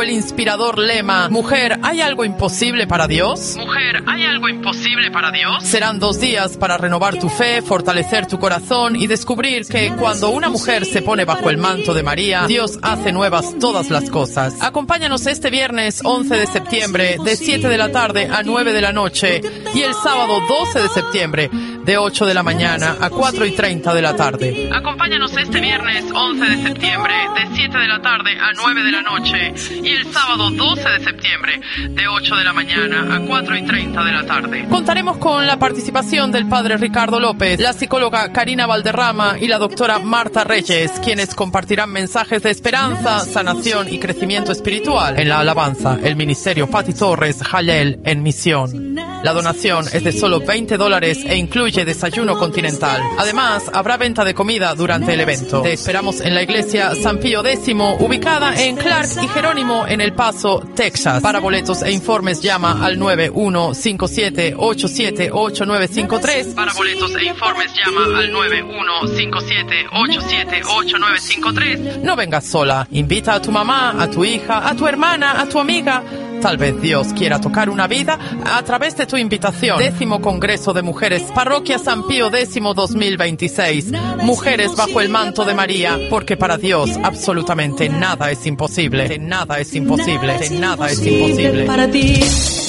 El inspirador lema: mujer, ¿hay algo imposible para Dios? Mujer, ¿hay algo imposible para Dios? Serán 2 días para renovar tu fe, fortalecer tu corazón y descubrir que cuando una mujer se pone bajo el manto de María, Dios hace nuevas todas las cosas. Acompáñanos este viernes 11 de septiembre de 7 de la tarde a 9 de la noche y el sábado 12 de septiembre de 8 de la mañana a 4:30 de la tarde. Acompáñanos este viernes 11 de septiembre de 7 de la tarde a 9 de la noche y el sábado 12 de septiembre de 8 de la mañana a 4:30 de la tarde. Contaremos con la participación del padre Ricardo López, la psicóloga Karina Valderrama y la doctora Marta Reyes, quienes compartirán mensajes de esperanza, sanación y crecimiento espiritual. En la alabanza, el ministerio Pati Torres Jalel en misión. La donación es de solo $20 e incluye desayuno continental. Además, habrá venta de comida durante el evento. Te esperamos en la iglesia San Pío X, ubicada en Clark y Jerónimo en El Paso, Texas. Para boletos e informes llama al 9157878953. Para boletos e informes llama al 9157878953. No vengas sola. Invita a tu mamá, a tu hija, a tu hermana, a tu amiga. Tal vez Dios quiera tocar una vida a través de tu invitación. 10º Congreso de Mujeres, Parroquia San Pío X 2026. Mujeres bajo el manto de María, porque para Dios absolutamente nada es imposible. Nada es imposible. Nada es imposible. Para ti.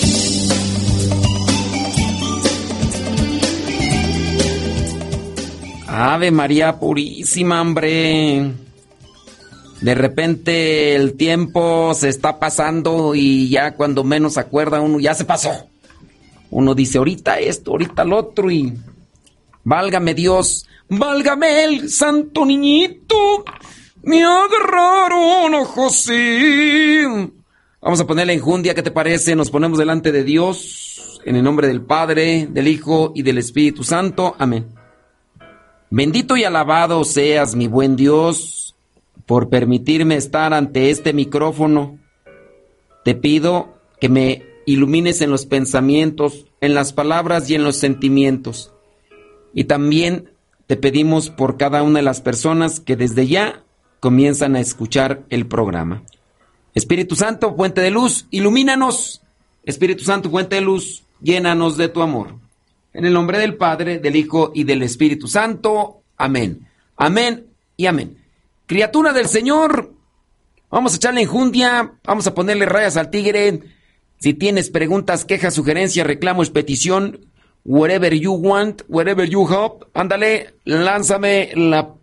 Ave María Purísima, hombre. De repente el tiempo se está pasando y ya cuando menos se acuerda uno, ya se pasó. Uno dice, ahorita esto, ahorita lo otro y... Válgame Dios, válgame el santo niñito, me agarraron ojos sí. Vamos a ponerle enjundia, ¿qué te parece? Nos ponemos delante de Dios, en el nombre del Padre, del Hijo y del Espíritu Santo. Amén. Bendito y alabado seas, mi buen Dios, por permitirme estar ante este micrófono. Te pido que me ilumines en los pensamientos, en las palabras y en los sentimientos. Y también te pedimos por cada una de las personas que desde ya comienzan a escuchar el programa. Espíritu Santo, fuente de luz, ilumínanos. Espíritu Santo, fuente de luz, llénanos de tu amor. En el nombre del Padre, del Hijo y del Espíritu Santo. Amén. Amén y amén. Criatura del Señor, vamos a echarle enjundia, vamos a ponerle rayas al tigre. Si tienes preguntas, quejas, sugerencias, reclamos, petición, whatever you want, whatever you hope, ándale, lánzame la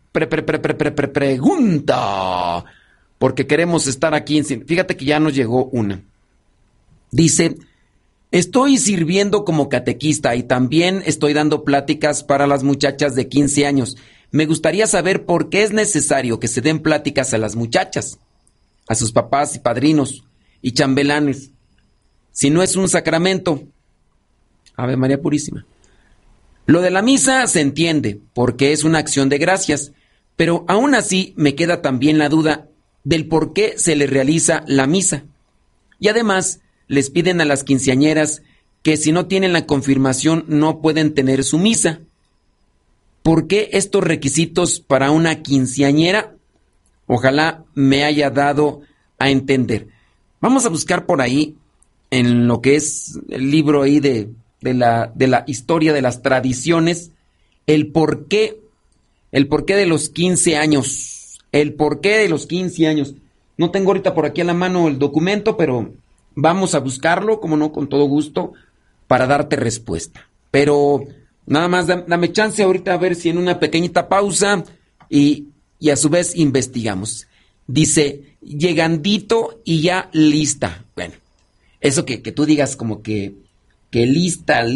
pregunta, porque queremos estar aquí. Fíjate que ya nos llegó una. Dice, estoy sirviendo como catequista y también estoy dando pláticas para las muchachas de 15 años. Me gustaría saber por qué es necesario que se den pláticas a las muchachas, a sus papás y padrinos y chambelanes, si no es un sacramento. Ave María Purísima. Lo de la misa se entiende, porque es una acción de gracias, pero aún así me queda también la duda del por qué se le realiza la misa. Y además les piden a las quinceañeras que si no tienen la confirmación no pueden tener su misa. ¿Por qué estos requisitos para una quinceañera? Ojalá me haya dado a entender. Vamos a buscar por ahí, en lo que es el libro ahí de la historia de las tradiciones, el porqué de los 15 años. El porqué de los 15 años. No tengo ahorita por aquí a la mano el documento, pero vamos a buscarlo, como no, con todo gusto, para darte respuesta. Pero nada más dame chance ahorita a ver si en una pequeñita pausa y a su vez investigamos. Dice, llegandito y ya lista. Bueno, eso que tú digas como que lista,